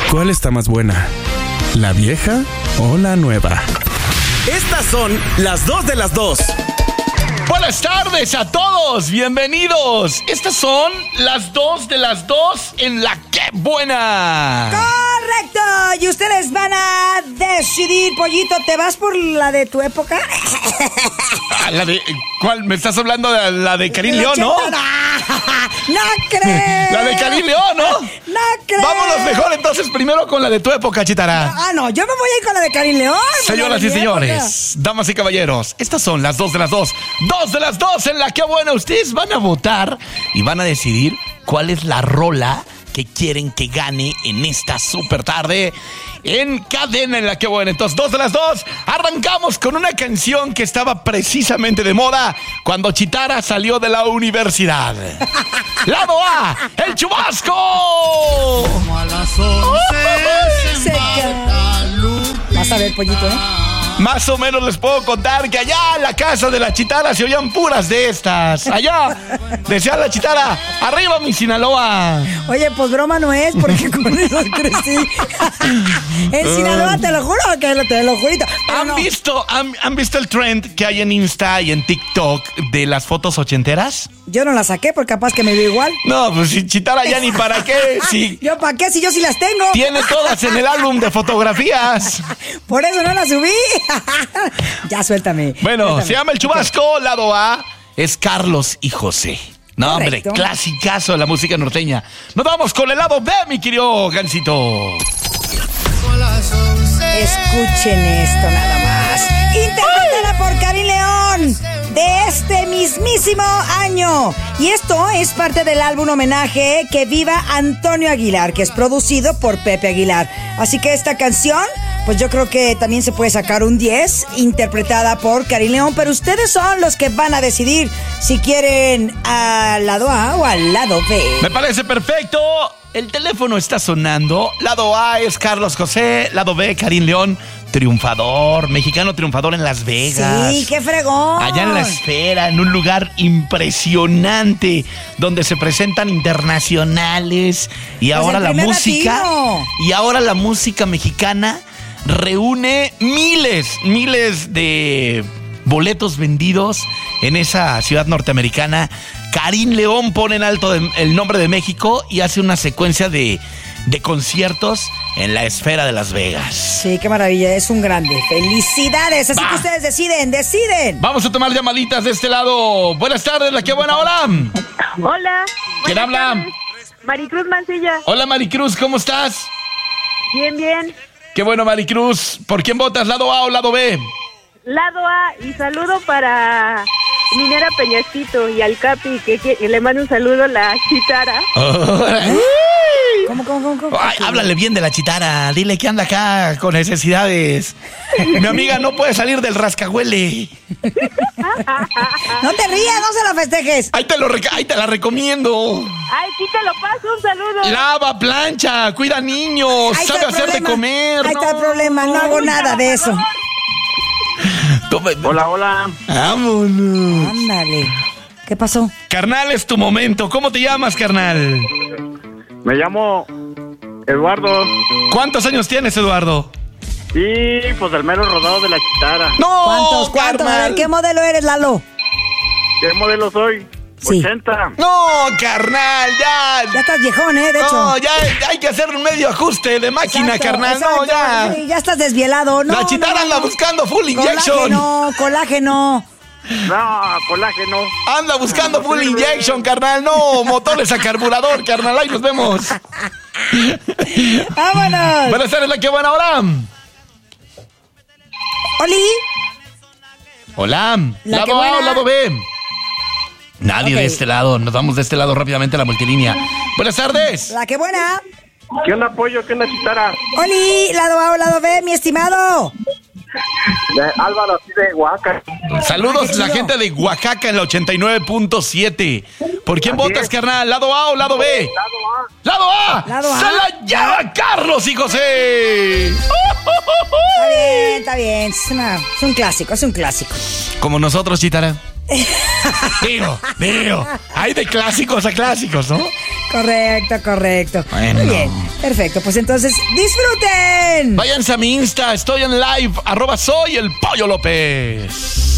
¿Cuál está más buena? ¿La vieja o la nueva? Estas son las 2 de las 2. Buenas tardes a todos, bienvenidos. Estas son las 2 de las 2 en La Que Buena. ¡Correcto! Y ustedes van a decidir, Pollito, ¿te vas por la de tu época? ¿La de cuál? ¿Me estás hablando de la de Karim León, no? ¡No crees! La de Karim León, ¿no? ¡No crees! Vámonos mejor entonces primero con la de tu época, Chitara. No, yo me voy a ir con la de Karim León. Señoras y señores, damas y caballeros, estas son las 2 de las 2. 2 de las 2 en La Que Buena. Ustedes van a votar y van a decidir cuál es la rola que quieren que gane en esta super tarde en Cadena en La Que Buena. Entonces, 2 de las 2, arrancamos con una canción que estaba precisamente de moda cuando Chitara salió de la universidad. Lado A, El Chubasco. Como a las 11 se embarca Vas a ver, Pollito, ¿eh? Más o menos les puedo contar que allá en la casa de la Chitara se oían puras de estas. Allá, decía la Chitara, arriba mi Sinaloa. Oye, pues broma no es, porque con eso crecí. En Sinaloa, te lo juro, que te lo jurito. ¿Han visto el trend que hay en Insta y en TikTok de las fotos ochenteras? Yo no las saqué porque capaz que me veo igual. No, pues si Chitara ya ni para qué. Si ¿Yo para qué? Si yo sí las tengo. tiene todas en el álbum de fotografías. Por eso no las subí. Ya, suéltame. Bueno, Suéltame. se llama El Chubasco. Lado A es Carlos y José. No, Correcto. hombre, clasicazo de la música norteña. Nos vamos con el lado B, mi querido Gansito. a las 11. Escuchen esto nada más. Interpretada por Karim León de este mismísimo año. Y esto es parte del álbum homenaje Que Viva Antonio Aguilar, que es producido por Pepe Aguilar. Así que esta canción, pues yo creo que también se puede sacar un 10, interpretada por Karim León, pero ustedes son los que van a decidir si quieren al lado A o al lado B. Me parece perfecto. El teléfono está sonando. Lado A es Carlos José. Lado B, Karim León, triunfador, mexicano triunfador en Las Vegas. Sí, qué fregón. Allá en la esfera, en un lugar impresionante, donde se presentan internacionales. Y ahora el la primer música. latino. Y ahora la música mexicana reúne miles de boletos vendidos en esa ciudad norteamericana. Karim León pone en alto el nombre de México y hace una secuencia de conciertos en la esfera de Las Vegas. Sí, qué maravilla, es un grande. ¡Felicidades! Así Va. que ustedes deciden. Vamos a tomar llamaditas de este lado. Buenas tardes, La Que Buena, hola. Hola. ¿Quién buenas habla? tardes. Maricruz Mancilla. Hola Maricruz, ¿cómo estás? Bien, bien. Qué bueno, Maricruz. ¿Por quién votas, lado A o lado B? Lado A y saludo para Minera Peñasquito y al Capi, que le mando un saludo a la Chitara. ¿Cómo? Ay, háblale bien de la Chitara. Dile que anda acá con necesidades. Mi amiga no puede salir del rascahuele. No te rías, no se la festejes. Ahí te la recomiendo. Ay, aquí te lo paso, un saludo. Lava, plancha, cuida niños, Ahí está sabe el hacer de problema. comer. Ahí está el problema, no hago nada de eso. Hola. Vámonos. Ándale. ¿Qué pasó? Carnal, es tu momento. ¿Cómo te llamas, carnal? Me llamo Eduardo. ¿Cuántos años tienes, Eduardo? Y pues el mero rodado de la Chitara. ¡No! ¿Cuántos? A carnal. ver, ¿qué modelo eres, Lalo? ¿Qué modelo soy? Sí. 80. ¡No, carnal! Ya estás viejón, de hecho. No, ya hay que hacer un medio ajuste de máquina, Exacto, carnal. exacto. No, ya. Sí, ya estás desvielado. No, La Chitara no, anda no. buscando full injection. Colágeno. No, colágeno. Anda buscando full injection, carnal. No, motores a carburador, carnal. Ahí nos vemos. ¡Vámonos! Buenas tardes, La Que Buena, hola. ¡Oli! Hola. La ¿Lado Que A o Buena. lado B? Nadie Ok. de este lado. Nos vamos de este lado rápidamente a la multilínea. Buenas tardes. La que buena. ¿Qué onda, pollo? ¿Qué onda, Chitara? ¡Oli! ¿Lado A o lado B, mi estimado? Álvaro, así de Oaxaca. Saludos qué la chido. gente de Oaxaca en la 89.7 ¿Por quién Así votas, es. carnal? ¿Lado A o lado B? Lado A. ¡Lado A! Lado A. ¡Se la lleva Carlos y José! Está bien. Es un clásico, es un clásico. Como nosotros, Chitara. Digo, hay de clásicos a clásicos, ¿no? Correcto. Bueno. Muy bien. Perfecto, pues entonces disfruten. Váyanse a mi Insta, estoy en live, @soy el Pollo López.